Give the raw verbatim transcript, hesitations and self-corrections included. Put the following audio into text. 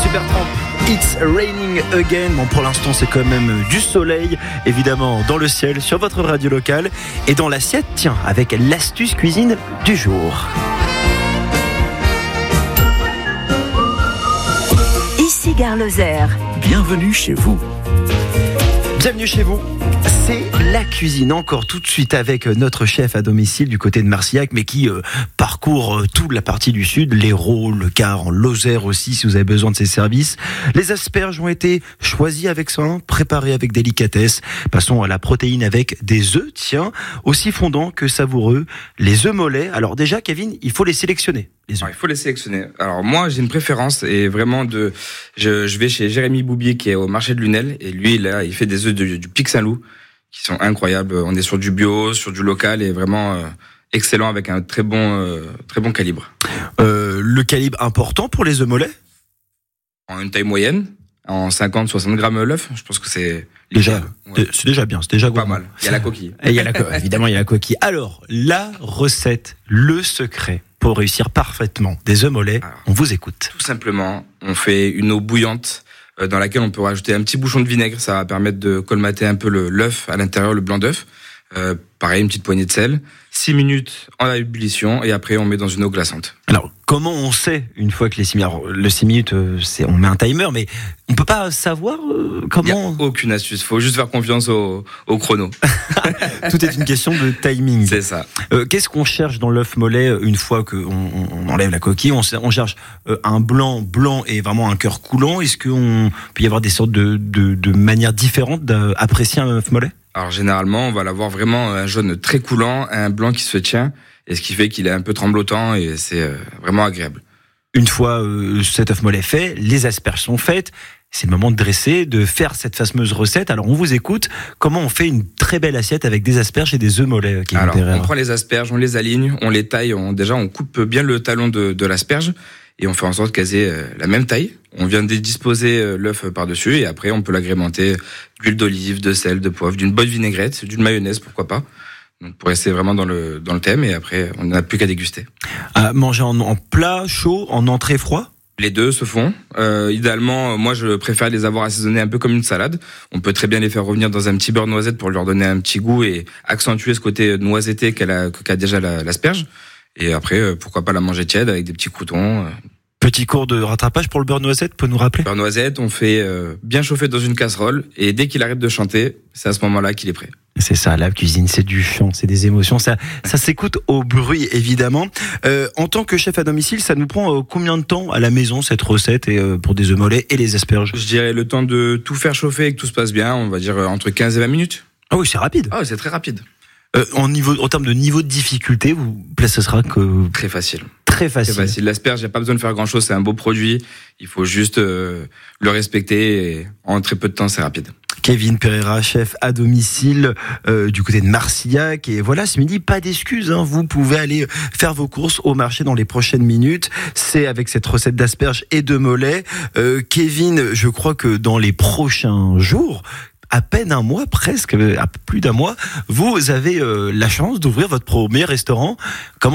Supertramp, It's Raining Again. Bon, pour l'instant, c'est quand même du soleil, évidemment, dans le ciel, sur votre radio locale. Et dans l'assiette, tiens, avec l'astuce cuisine du jour. Ici Gare Lozère. Bienvenue chez vous. Bienvenue chez vous. C'est la cuisine, encore tout de suite avec notre chef à domicile du côté de Marcillac, mais qui euh, parcourt euh, toute la partie du sud, l'Hérault, le Gard, en Lozère aussi, si vous avez besoin de ses services. Les asperges ont été choisies avec soin, préparées avec délicatesse. Passons à la protéine avec des œufs, tiens, aussi fondants que savoureux. Les œufs mollets, alors déjà Kevin, il faut les sélectionner. Les œufs. Alors, il faut les sélectionner. Alors moi, j'ai une préférence et vraiment de, je, je vais chez Jérémy Boubier qui est au marché de Lunel et lui là, il fait des œufs de, du Pic Saint-Loup qui sont incroyables. On est sur du bio, sur du local et vraiment euh, excellent avec un très bon, euh, très bon calibre. Euh, le calibre important pour les œufs mollets ? En une taille moyenne, en cinquante à soixante grammes l'œuf, je pense que c'est déjà, ouais. c'est déjà bien, c'est déjà pas gourmand. mal. Il y a la coquille. Et il y a la co- évidemment, il y a la coquille. Alors, la recette, le secret pour réussir parfaitement des œufs mollets, Alors, on vous écoute. Tout simplement, on fait une eau bouillante euh, dans laquelle on peut rajouter un petit bouchon de vinaigre, ça va permettre de colmater un peu le, l'œuf à l'intérieur, le blanc d'œuf. Euh, pareil, une petite poignée de sel. six minutes en ébullition et après on met dans une eau glaçante. Alors, comment on sait une fois que les six minutes, alors, le six minutes, euh, c'est, on met un timer, mais on peut pas savoir euh, Il n'y a comment. aucune astuce, faut juste faire confiance au, au chrono. Tout est une question de timing. C'est ça. Euh, qu'est-ce qu'on cherche dans l'œuf mollet une fois qu'on on, on enlève la coquille? On, on cherche euh, un blanc, blanc et vraiment un cœur coulant. Est-ce qu'on peut y avoir des sortes de, de, de manières différentes d'apprécier un œuf mollet? Alors généralement, on va l'avoir vraiment un jaune très coulant, un blanc qui se tient, et ce qui fait qu'il est un peu tremblotant et c'est euh, vraiment agréable. Une fois euh, cet œuf mollet fait, les asperges sont faites. C'est le moment de dresser, de faire cette fameuse recette. Alors on vous écoute. Comment on fait une très belle assiette avec des asperges et des œufs mollets? Alors on prend les asperges, on les aligne, on les taille. On, déjà, on coupe bien le talon de, de l'asperge et on fait en sorte qu'elles aient euh, la même taille. On vient de disposer euh, l'œuf par-dessus et après on peut l'agrémenter d'huile d'olive, de sel, de poivre, d'une bonne vinaigrette, d'une mayonnaise, pourquoi pas. Donc pour rester vraiment dans le dans le thème et après on n'a plus qu'à déguster. À manger en, en plat chaud, en entrée froid? Les deux se font. Euh, idéalement, moi, je préfère les avoir assaisonnés un peu comme une salade. On peut très bien les faire revenir dans un petit beurre noisette pour leur donner un petit goût et accentuer ce côté noisetté qu'elle a, qu'a déjà la, l'asperge. Et après, pourquoi pas la manger tiède avec des petits croutons. Petit cours de rattrapage pour le beurre noisette, peut nous rappeler? Beurre noisette, on fait euh, bien chauffer dans une casserole et dès qu'il arrête de chanter, c'est à ce moment-là qu'il est prêt. C'est ça, la cuisine, c'est du chant, c'est des émotions, ça, ça s'écoute au bruit, évidemment. Euh, en tant que chef à domicile, ça nous prend euh, combien de temps à la maison, cette recette, et, euh, pour des œufs mollets et les asperges? Je dirais le temps de tout faire chauffer et que tout se passe bien, on va dire euh, entre quinze et vingt minutes. Ah oui, c'est rapide. Ah, c'est très rapide. Euh, en, niveau, en termes de niveau de difficulté, vous placerez que... Très facile. Très facile. Très facile. L'asperge, il n'y a pas besoin de faire grand-chose, c'est un beau produit. Il faut juste euh, le respecter et en très peu de temps, c'est rapide. Kevin Pereira, chef à domicile euh, du côté de Marcillac. Et voilà, ce midi, pas d'excuses, hein, vous pouvez aller faire vos courses au marché dans les prochaines minutes. C'est avec cette recette d'asperges et de mollets. Euh, Kevin, je crois que dans les prochains jours, à peine un mois, presque, à plus d'un mois, vous avez euh, la chance d'ouvrir votre premier restaurant. Comment